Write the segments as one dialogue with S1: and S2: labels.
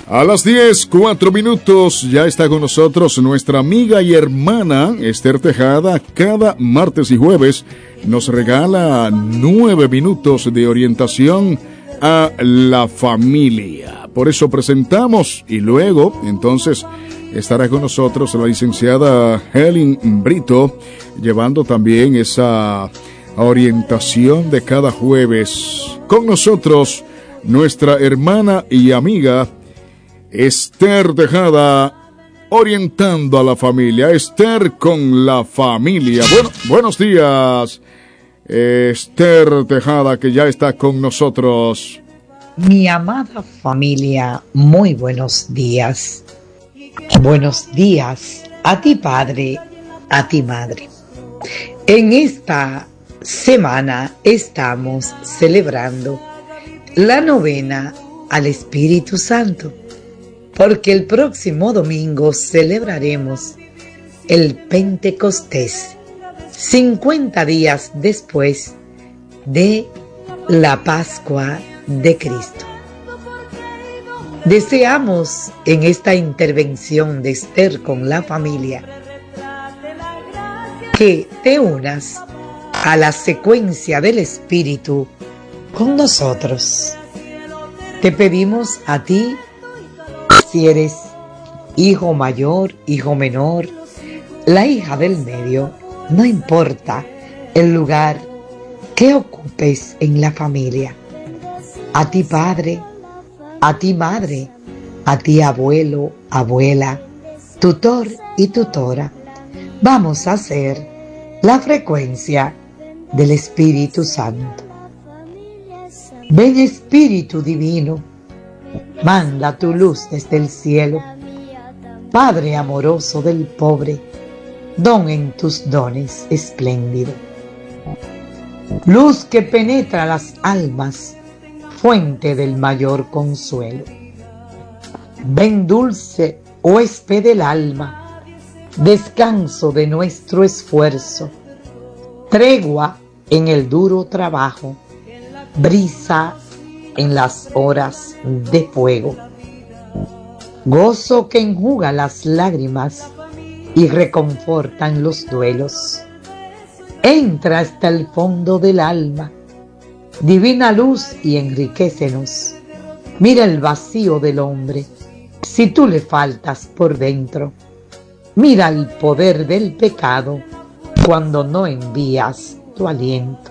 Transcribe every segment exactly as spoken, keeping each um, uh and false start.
S1: A las diez, cuatro minutos, ya está con nosotros nuestra amiga y hermana Esther Tejada. Cada martes y jueves nos regala nueve minutos de orientación a la familia. Por eso presentamos y luego, entonces, estará con nosotros la licenciada Helen Brito, llevando también esa orientación de cada jueves. Con nosotros, nuestra hermana y amiga Esther Tejada, orientando a la familia. Esther con la familia. Bueno, buenos días, Esther Tejada, que ya está con nosotros.
S2: Mi amada familia, muy buenos días. Buenos días a ti, padre, a ti, madre. En esta semana estamos celebrando la novena al Espíritu Santo, porque el próximo domingo celebraremos el Pentecostés, cincuenta días después de la Pascua de Cristo. Deseamos en esta intervención de Esther con la familia que te unas a la secuencia del Espíritu con nosotros. Te pedimos a ti, si eres hijo mayor, hijo menor, la hija del medio, no importa el lugar que ocupes en la familia. A ti padre, a ti madre, a ti abuelo, abuela, tutor y tutora, vamos a hacer la frecuencia del Espíritu Santo. Ven Espíritu Divino, manda tu luz desde el cielo. Padre amoroso del pobre, don en tus dones espléndido. Luz que penetra las almas, fuente del mayor consuelo. Ven dulce huésped del alma, descanso de nuestro esfuerzo, tregua en el duro trabajo, brisa en las horas de fuego, gozo que enjuga las lágrimas y reconforta en los duelos. Entra hasta el fondo del alma, divina luz, y enriquécenos. Mira el vacío del hombre, si tú le faltas por dentro. Mira el poder del pecado cuando no envías tu aliento.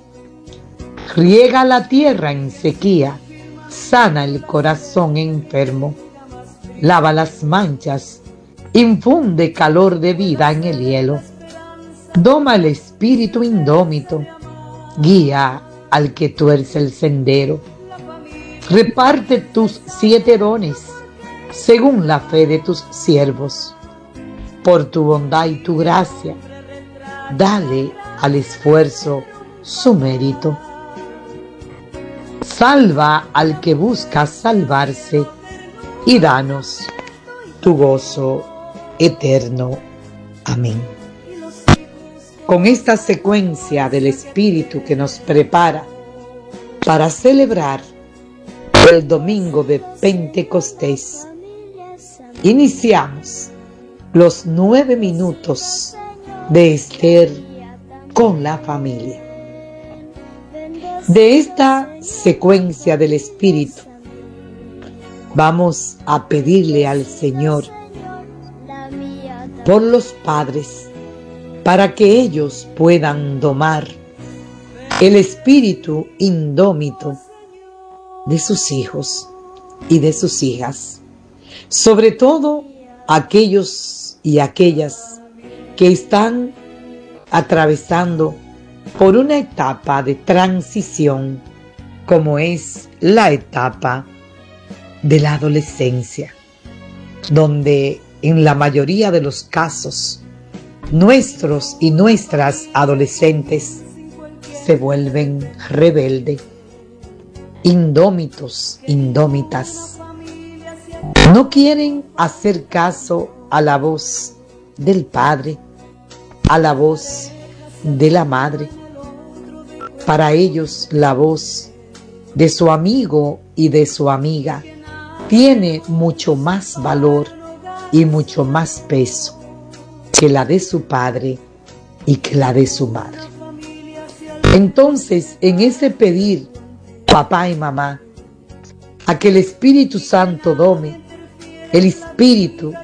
S2: Riega la tierra en sequía, sana el corazón enfermo, lava las manchas, infunde calor de vida en el hielo, doma el espíritu indómito, guía al que tuerce el sendero, reparte tus siete dones según la fe de tus siervos, por tu bondad y tu gracia, dale al esfuerzo su mérito. Salva al que busca salvarse y danos tu gozo eterno. Amén. Con esta secuencia del Espíritu que nos prepara para celebrar el domingo de Pentecostés, iniciamos los nueve minutos de Esther con la familia. De esta secuencia del Espíritu, vamos a pedirle al Señor por los padres, para que ellos puedan domar el espíritu indómito de sus hijos y de sus hijas, sobre todo aquellos y aquellas que están atravesando por una etapa de transición, como es la etapa de la adolescencia, donde en la mayoría de los casos nuestros y nuestras adolescentes se vuelven rebeldes, indómitos, indómitas. No quieren hacer caso a la voz del padre, a la voz de la madre. Para ellos la voz de su amigo y de su amiga tiene mucho más valor y mucho más peso que la de su padre y que la de su madre. Entonces, en ese pedir, papá y mamá, a que el Espíritu Santo dome el espíritu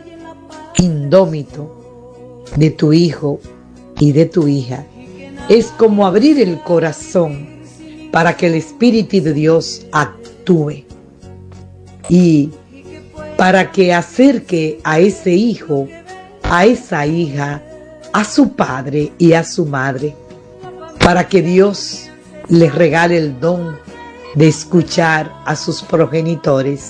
S2: indómito de tu hijo y de tu hija, es como abrir el corazón para que el Espíritu de Dios actúe y para que acerque a ese hijo, a esa hija, a su padre y a su madre, para que Dios les regale el don de escuchar a sus progenitores